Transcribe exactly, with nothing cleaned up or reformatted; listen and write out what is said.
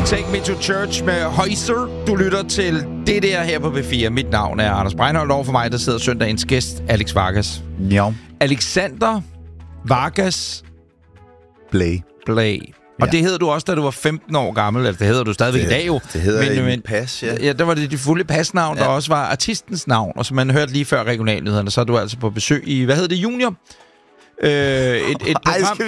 Take Me to Church med Højser. Du lytter til det der her på B fire. Mit navn er Anders Breinholt. Over for mig, der sidder søndagens gæst, Alex Vargas. Ja. Alexander Vargas Blay. Blay. Og Ja. det hedder du også, da du var femten år gammel. Eller det hedder du stadigvæk Det- i dag jo. det hedder men, i men, mit pas, ja. Ja, der var det dit fulde pasnavn, Ja. der også var artistens navn. Og som man hørte lige før regionalnyhederne, så er du altså på besøg i, hvad hedder det, Junior? Øh, et, et Ej, program, skal